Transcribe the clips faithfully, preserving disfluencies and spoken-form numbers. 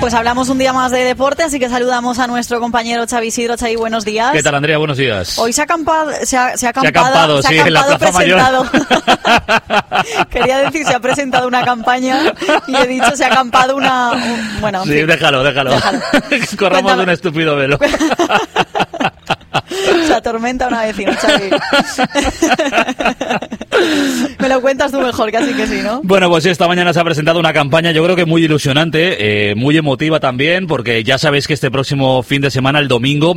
Pues hablamos un día más de deporte, así que saludamos a nuestro compañero Xavi Isidro. Xavi, buenos días. ¿Qué tal, Andrea? Buenos días. Hoy se ha acampado, se ha, se ha acampado, se ha acampado, se ha sí, acampado en la Plaza presentado. Mayor. Quería decir, se ha presentado una campaña y he dicho, se ha acampado una... Un, bueno, sí, fin. déjalo, déjalo. déjalo. Corramos Cuéntame. de un estúpido velo. Se atormenta una vecina, Xavi. Me lo cuentas tú mejor, casi que sí, ¿no? Bueno, pues esta mañana se ha presentado una campaña, yo creo que muy ilusionante, eh, muy emotiva también, porque ya sabéis que este próximo fin de semana, el domingo,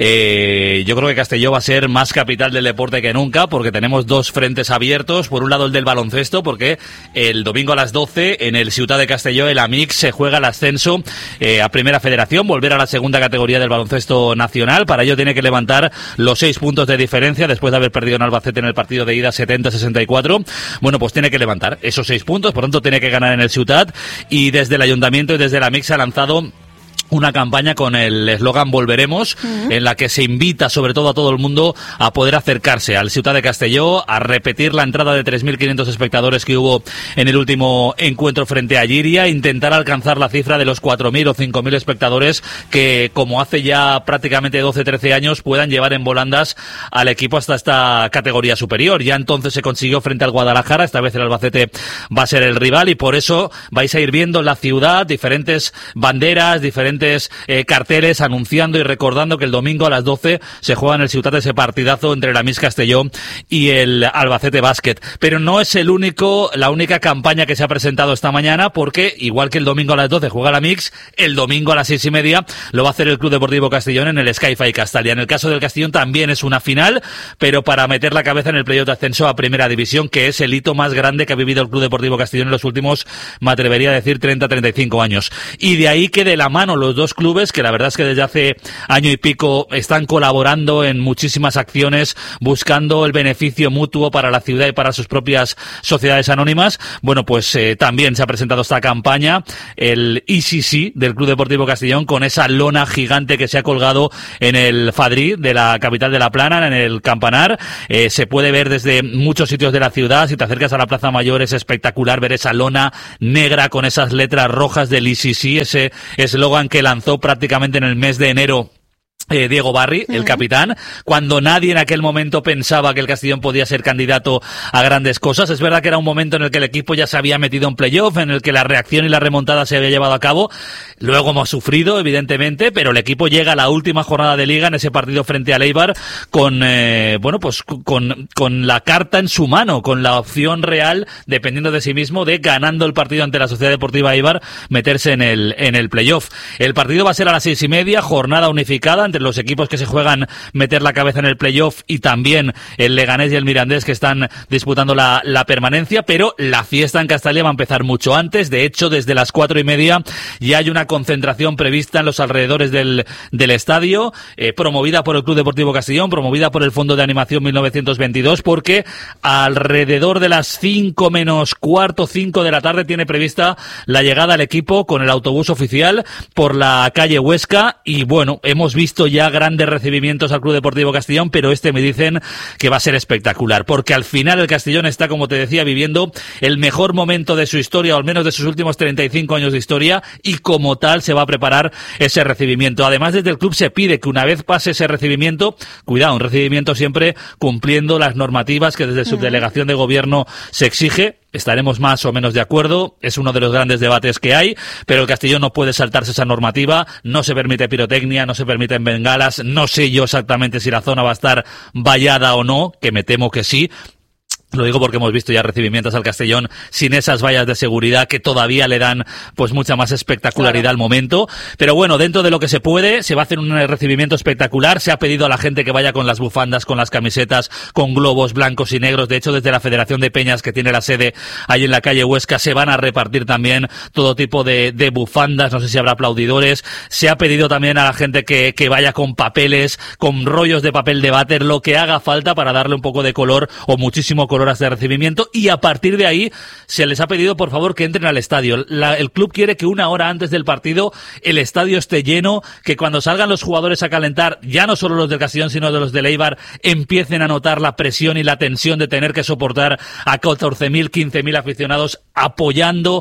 eh, yo creo que Castelló va a ser más capital del deporte que nunca, porque tenemos dos frentes abiertos. Por un lado, el del baloncesto, porque el domingo a las doce, en el Ciutat de Castelló, el Amics, se juega el ascenso eh, a Primera Federación, volver a la segunda categoría del baloncesto nacional. Para ello tiene que levantar los seis puntos de diferencia, después de haber perdido en Albacete en el partido de ida setenta a sesenta y cuatro. Bueno, pues tiene que levantar esos seis puntos, por tanto tiene que ganar en el Ciutat, y desde el Ayuntamiento y desde la Amics ha lanzado una campaña con el eslogan Volveremos, uh-huh. en la que se invita sobre todo a todo el mundo a poder acercarse al Ciutat de Castelló, a repetir la entrada de tres mil quinientos espectadores que hubo en el último encuentro frente a Llíria, intentar alcanzar la cifra de los cuatro mil o cinco mil espectadores que, como hace ya prácticamente doce trece años, puedan llevar en volandas al equipo hasta esta categoría superior. Ya entonces se consiguió frente al Guadalajara, esta vez el Albacete va a ser el rival, y por eso vais a ir viendo en la ciudad diferentes banderas, diferentes Eh, carteles anunciando y recordando que el domingo a las doce se juega en el Ciutat ese partidazo entre el Amics Castelló y el Albacete Básquet. Pero no es el único, la única campaña que se ha presentado esta mañana, porque igual que el domingo a las doce juega el Amics, el domingo a las seis y media lo va a hacer el Club Deportivo Castellón en el Sky-Fi Castalia. En el caso del Castellón también es una final, pero para meter la cabeza en el playoff de ascenso a Primera División, que es el hito más grande que ha vivido el Club Deportivo Castellón en los últimos, me atrevería a decir, treinta a treinta y cinco años. Y de ahí que de la mano los dos clubes, que la verdad es que desde hace año y pico están colaborando en muchísimas acciones, buscando el beneficio mutuo para la ciudad y para sus propias sociedades anónimas. Bueno, pues eh, también se ha presentado esta campaña, el E C C del Club Deportivo Castellón, con esa lona gigante que se ha colgado en el Fadrí de la capital de La Plana, en el campanar. Eh, se puede ver desde muchos sitios de la ciudad. Si te acercas a la Plaza Mayor es espectacular ver esa lona negra con esas letras rojas del E C C, ese eslogan que lanzó prácticamente en el mes de enero Eh, Diego Barri, el capitán, cuando nadie en aquel momento pensaba que el Castellón podía ser candidato a grandes cosas. Es verdad que era un momento en el que el equipo ya se había metido en playoff, en el que la reacción y la remontada se había llevado a cabo. Luego hemos sufrido, evidentemente, pero el equipo llega a la última jornada de liga en ese partido frente al Eibar con, eh, bueno, pues con, con la carta en su mano, con la opción real, dependiendo de sí mismo, de, ganando el partido ante la Sociedad Deportiva Eibar, meterse en el, en el playoff. El partido va a ser a las seis y media, jornada unificada entre los equipos que se juegan meter la cabeza en el playoff, y también el Leganés y el Mirandés, que están disputando la, la permanencia. Pero la fiesta en Castalia va a empezar mucho antes. De hecho, desde las cuatro y media ya hay una concentración prevista en los alrededores del, del estadio, eh, promovida por el Club Deportivo Castellón, promovida por el Fondo de Animación mil novecientos veintidós, porque alrededor de las cinco menos cuarto, cinco de la tarde, tiene prevista la llegada al equipo con el autobús oficial por la calle Huesca. Y bueno, hemos visto ya grandes recibimientos al Club Deportivo Castellón, pero este me dicen que va a ser espectacular, porque al final el Castellón está, como te decía, viviendo el mejor momento de su historia, o al menos de sus últimos treinta y cinco años de historia, y como tal se va a preparar ese recibimiento. Además, desde el club se pide que una vez pase ese recibimiento, cuidado, un recibimiento siempre cumpliendo las normativas que desde Subdelegación de Gobierno se exige. Estaremos más o menos de acuerdo, es uno de los grandes debates que hay, pero el Castellón no puede saltarse esa normativa. No se permite pirotecnia, no se permiten bengalas. No sé yo exactamente si la zona va a estar vallada o no, que me temo que sí. Lo digo porque hemos visto ya recibimientos al Castellón sin esas vallas de seguridad que todavía le dan pues mucha más espectacularidad, claro, al momento. Pero bueno, dentro de lo que se puede, se va a hacer un recibimiento espectacular. Se ha pedido a la gente que vaya con las bufandas, con las camisetas, con globos blancos y negros. De hecho, desde la Federación de Peñas, que tiene la sede ahí en la calle Huesca, se van a repartir también todo tipo de, de bufandas. No sé si habrá aplaudidores. Se ha pedido también a la gente que, que vaya con papeles, con rollos de papel de váter, lo que haga falta para darle un poco de color, o muchísimo color, horas de recibimiento. Y a partir de ahí se les ha pedido por favor que entren al estadio. La, el club quiere que una hora antes del partido el estadio esté lleno, que cuando salgan los jugadores a calentar, ya no solo los del Castellón sino de los del Eibar, empiecen a notar la presión y la tensión de tener que soportar a catorce mil, quince mil aficionados apoyando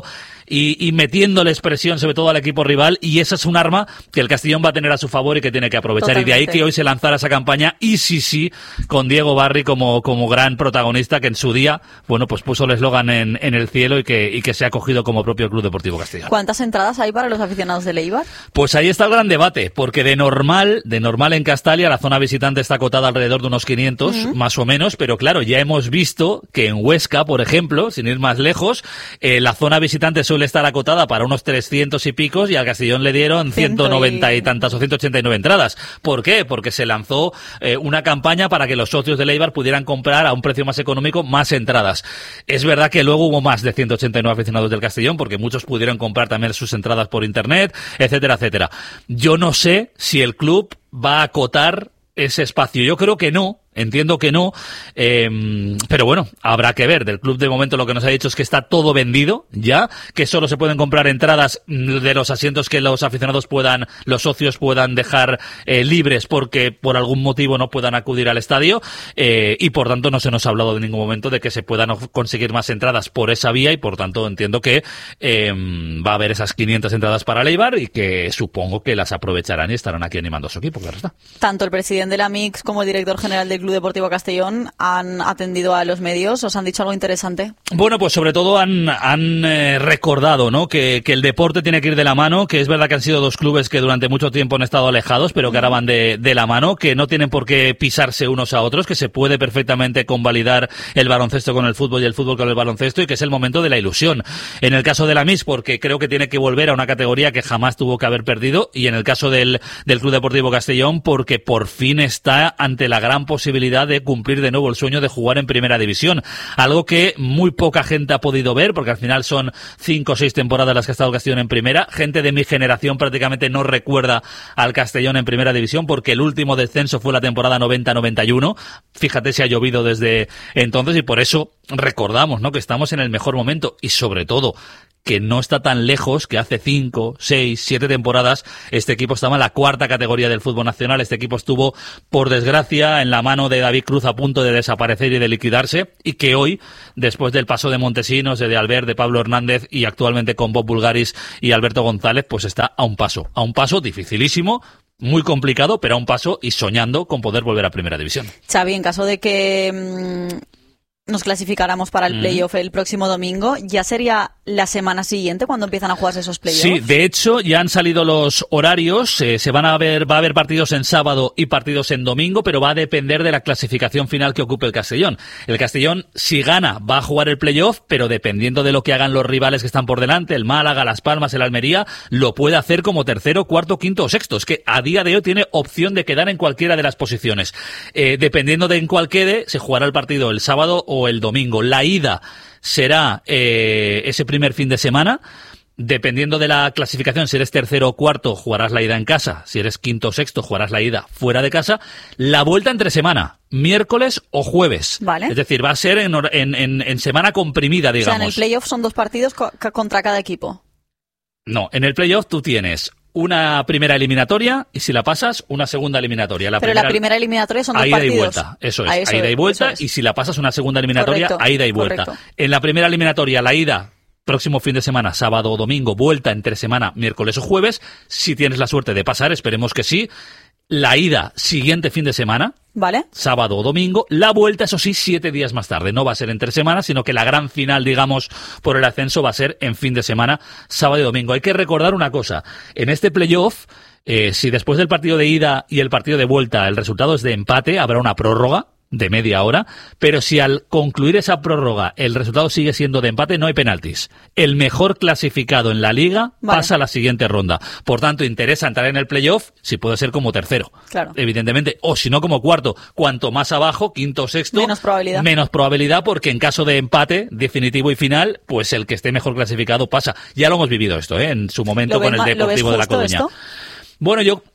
y, y metiéndoles presión sobre todo al equipo rival, y esa es un arma que el Castellón va a tener a su favor y que tiene que aprovechar. Totalmente. Y de ahí que hoy se lanzara esa campaña y sí sí con Diego Barry como, como gran protagonista, que en su día, bueno, pues puso el eslogan en, en el cielo y que, y que se ha acogido como propio Club Deportivo Castellón. ¿Cuántas entradas hay para los aficionados del Eibar? Pues ahí está el gran debate, porque de normal, de normal en Castalia la zona visitante está acotada alrededor de unos quinientos, uh-huh. más o menos, pero claro, ya hemos visto que en Huesca, por ejemplo, sin ir más lejos, eh, la zona visitante suele estar acotada para unos trescientos y picos, y al Castellón le dieron ciento noventa y... y tantas o ciento ochenta y nueve entradas. ¿Por qué? Porque se lanzó eh, una campaña para que los socios del Eibar pudieran comprar a un precio más económico más entradas. Es verdad que luego hubo más de ciento ochenta y nueve aficionados del Castellón, porque muchos pudieron comprar también sus entradas por internet, etcétera, etcétera. Yo no sé si el club va a acotar ese espacio. Yo creo que no. Entiendo que no, eh, pero bueno, habrá que ver. Del club de momento lo que nos ha dicho es que está todo vendido ya, que solo se pueden comprar entradas de los asientos que los aficionados puedan, los socios puedan dejar eh, libres porque por algún motivo no puedan acudir al estadio, eh, y por tanto no se nos ha hablado en ningún momento de que se puedan conseguir más entradas por esa vía, y por tanto entiendo que eh, va a haber esas quinientas entradas para el Eibar y que supongo que las aprovecharán y estarán aquí animando a su equipo, claro está. Tanto el presidente de la Mix como el director general del Club Deportivo Castellón han atendido a los medios. ¿Os han dicho algo interesante? Bueno, pues sobre todo han, han eh, recordado, ¿no?, que, que el deporte tiene que ir de la mano, que es verdad que han sido dos clubes que durante mucho tiempo han estado alejados, pero que ahora van de, de la mano, que no tienen por qué pisarse unos a otros, que se puede perfectamente convalidar el baloncesto con el fútbol y el fútbol con el baloncesto, y que es el momento de la ilusión. En el caso de la M I S, porque creo que tiene que volver a una categoría que jamás tuvo que haber perdido, y en el caso del, del Club Deportivo Castellón, porque por fin está ante la gran posibilidad de cumplir de nuevo el sueño de jugar en Primera División, algo que muy poca gente ha podido ver, porque al final son cinco o seis temporadas las que ha estado el Castellón en Primera. Gente de mi generación prácticamente no recuerda al Castellón en Primera División, porque el último descenso fue la temporada noventa noventa y uno. Fíjate si ha llovido desde entonces, y por eso recordamos, ¿no?, que estamos en el mejor momento, y sobre todo que no está tan lejos, que hace cinco, seis, siete temporadas este equipo estaba en la cuarta categoría del fútbol nacional. Este equipo estuvo, por desgracia, en la mano de David Cruz a punto de desaparecer y de liquidarse, y que hoy, después del paso de Montesinos, de Albert, de Pablo Hernández y actualmente con Bob Bulgaris y Alberto González, pues está a un paso, a un paso dificilísimo, muy complicado, pero a un paso y soñando con poder volver a Primera División. Xavi, en caso de que mmm, nos clasificáramos para el playoff el próximo domingo, ¿ya sería la semana siguiente cuando empiezan a jugarse esos playoffs? Sí, de hecho ya han salido los horarios, eh, se van a ver, va a haber partidos en sábado y partidos en domingo, pero va a depender de la clasificación final que ocupe el Castellón. El Castellón, si gana, va a jugar el playoff, pero dependiendo de lo que hagan los rivales que están por delante, el Málaga, Las Palmas, el Almería, lo puede hacer como tercero, cuarto, quinto o sexto. Es que a día de hoy tiene opción de quedar en cualquiera de las posiciones. Eh, dependiendo de en cuál quede, se jugará el partido el sábado o el domingo. La ida será eh, ese primer fin de semana. Dependiendo de la clasificación, si eres tercero o cuarto, jugarás la ida en casa. Si eres quinto o sexto, jugarás la ida fuera de casa. La vuelta entre semana, miércoles o jueves. Vale. Es decir, va a ser en, en, en, en semana comprimida, digamos. O sea, en el playoff son dos partidos co- contra cada equipo. No, en el playoff tú tienes una primera eliminatoria y si la pasas, una segunda eliminatoria. La Pero primera, la primera eliminatoria son dos ida partidos. Y vuelta, eso es, a eso a ida y vuelta, es. y si la pasas una segunda eliminatoria, Correcto, a ida y vuelta. correcto. En la primera eliminatoria, la ida, próximo fin de semana, sábado o domingo, vuelta entre semana, miércoles o jueves. Si tienes la suerte de pasar, esperemos que sí. La ida, siguiente fin de semana, ¿vale?, sábado o domingo. La vuelta, eso sí, siete días más tarde. No va a ser entre semanas, sino que la gran final, digamos, por el ascenso va a ser en fin de semana, sábado y domingo. Hay que recordar una cosa. En este playoff, eh, si después del partido de ida y el partido de vuelta el resultado es de empate, habrá una prórroga de media hora, pero si al concluir esa prórroga el resultado sigue siendo de empate, no hay penaltis. El mejor clasificado en la liga vale. pasa a la siguiente ronda. Por tanto, interesa entrar en el playoff, si puede ser como tercero, claro, evidentemente, o si no como cuarto. Cuanto más abajo, quinto o sexto, menos probabilidad. Menos probabilidad, porque en caso de empate definitivo y final, pues el que esté mejor clasificado pasa. Ya lo hemos vivido esto, ¿eh? En su momento con el Deportivo de La Coruña. Esto? Bueno, yo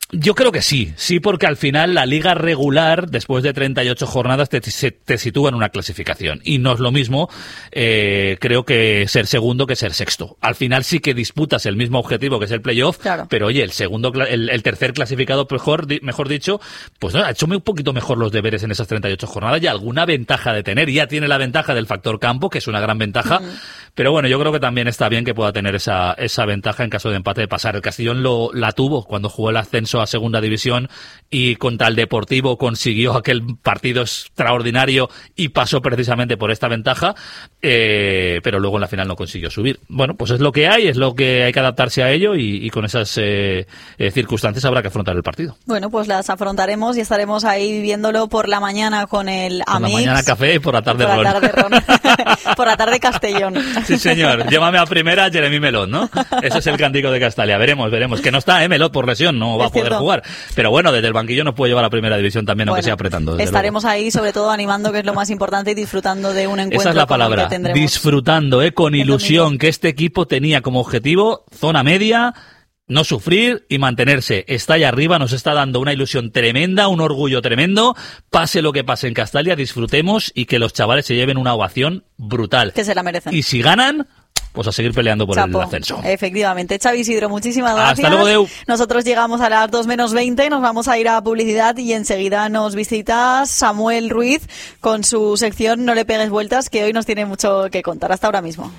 Yo creo que sí, sí, porque al final la liga regular, después de treinta y ocho jornadas, te, te sitúa en una clasificación. Y no es lo mismo, eh, creo que ser segundo que ser sexto. Al final sí que disputas el mismo objetivo, que es el playoff, claro. Pero oye, el segundo, el, el tercer clasificado, mejor, mejor dicho, pues no, ha hecho un poquito mejor los deberes en esas treinta y ocho jornadas y alguna ventaja de tener. Ya tiene la ventaja del factor campo, que es una gran ventaja. Uh-huh. Pero bueno, yo creo que también está bien que pueda tener esa, esa ventaja en caso de empate de pasar. El Castellón lo, la tuvo cuando jugó el ascenso a segunda división y contra el Deportivo consiguió aquel partido extraordinario y pasó precisamente por esta ventaja, eh, pero luego en la final no consiguió subir. Bueno, pues es lo que hay, es lo que hay que adaptarse a ello y, y con esas eh, eh, circunstancias habrá que afrontar el partido. Bueno, pues las afrontaremos y estaremos ahí viviéndolo por la mañana con el Amix. Por la mañana café y por la tarde por ron. La tarde ron. Por la tarde Castellón. Sí, señor. Llévame a primera Jeremy Melot, ¿no? Ese es el cántico de Castalia. Veremos, veremos. Que no está, ¿eh? Melot por lesión, no va es a poder cierto. jugar. Pero bueno, desde el banquillo nos puede llevar a primera división también, bueno, aunque sea apretando. Estaremos luego. ahí, sobre todo animando, que es lo más importante, y disfrutando de un encuentro. Esa es la palabra. Que tendremos. Disfrutando, ¿eh? Con ilusión, que este equipo tenía como objetivo zona media, no sufrir y mantenerse. Está ahí arriba, nos está dando una ilusión tremenda, un orgullo tremendo. Pase lo que pase en Castalia, disfrutemos y que los chavales se lleven una ovación brutal. Que se la merecen. Y si ganan, pues a seguir peleando por Chapo, el ascenso. Efectivamente. Xavi Isidro, muchísimas gracias. Hasta luego, Deu. Nosotros llegamos a las dos menos veinte, nos vamos a ir a publicidad y enseguida nos visita Samuel Ruiz con su sección No le pegues vueltas, que hoy nos tiene mucho que contar. Hasta ahora mismo.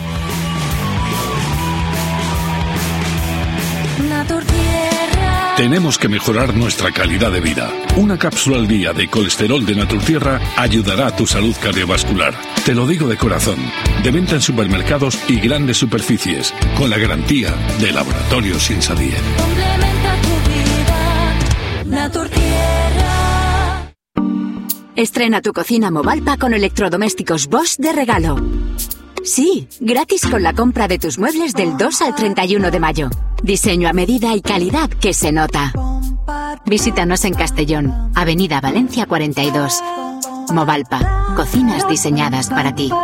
Tenemos que mejorar nuestra calidad de vida. Una cápsula al día de colesterol de Naturtierra ayudará a tu salud cardiovascular. Te lo digo de corazón. De venta en supermercados y grandes superficies, con la garantía de Laboratorios Insadier. Complementa tu vida, Naturtierra. Estrena tu cocina Movalpa con electrodomésticos Bosch de regalo. Sí, gratis con la compra de tus muebles del dos al treinta y uno de mayo. Diseño a medida y calidad que se nota. Visítanos en Castellón, Avenida Valencia cuarenta y dos. Movalpa, cocinas diseñadas para ti.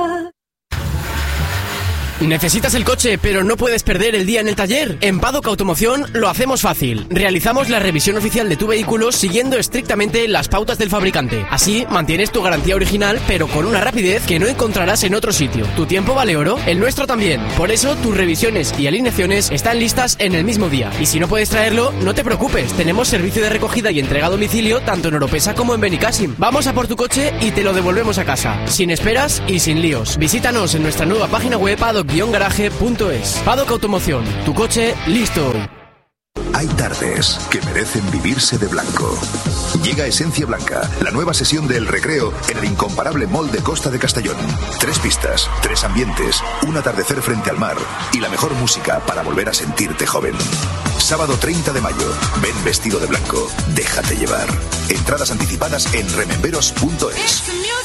¿Necesitas el coche pero no puedes perder el día en el taller? En Paddock Automoción lo hacemos fácil. Realizamos la revisión oficial de tu vehículo siguiendo estrictamente las pautas del fabricante. Así mantienes tu garantía original pero con una rapidez que no encontrarás en otro sitio. ¿Tu tiempo vale oro? El nuestro también. Por eso tus revisiones y alineaciones están listas en el mismo día. Y si no puedes traerlo, no te preocupes. Tenemos servicio de recogida y entrega a domicilio tanto en Oropesa como en Benicàssim. Vamos a por tu coche y te lo devolvemos a casa. Sin esperas y sin líos. Visítanos en nuestra nueva página web paddock garaje punto es. Paddock Automoción, tu coche listo hoy. Hay tardes que merecen vivirse de blanco. Llega Esencia Blanca, la nueva sesión del recreo en el incomparable Mall de Costa de Castellón. Tres pistas, tres ambientes, un atardecer frente al mar y la mejor música para volver a sentirte joven. Sábado treinta de mayo, ven vestido de blanco, déjate llevar. Entradas anticipadas en rememberos punto es.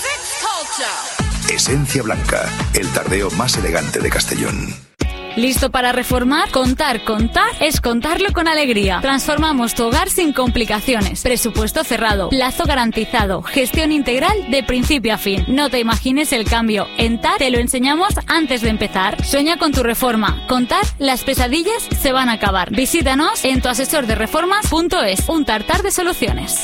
Esencia Blanca, el tardeo más elegante de Castellón. ¿Listo para reformar? Contar, contar es contarlo con alegría. Transformamos tu hogar sin complicaciones. Presupuesto cerrado, plazo garantizado, gestión integral de principio a fin. No te imagines el cambio. En T A R te lo enseñamos antes de empezar. Sueña con tu reforma. Con T A R las pesadillas se van a acabar. Visítanos en tu asesor de reformas punto es. Un tartar de soluciones.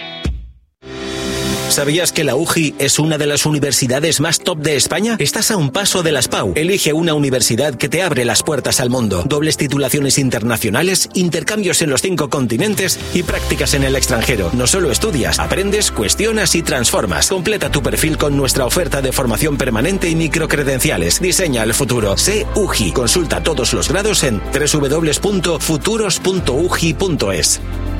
¿Sabías que la U J I es una de las universidades más top de España? Estás a un paso de las P A U. Elige una universidad que te abre las puertas al mundo. Dobles titulaciones internacionales, intercambios en los cinco continentes y prácticas en el extranjero. No solo estudias, aprendes, cuestionas y transformas. Completa tu perfil con nuestra oferta de formación permanente y microcredenciales. Diseña el futuro. Sé U J I. Consulta todos los grados en doble u doble u doble u punto futuros punto u j i punto es.